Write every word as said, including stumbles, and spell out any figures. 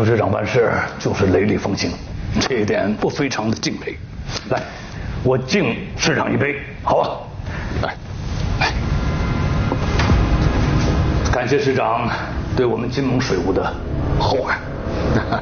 副市长办事就是雷厉风行，这一点我非常的敬佩。来，我敬市长一杯，好吧？来，来，感谢市长对我们金盟水务的厚爱。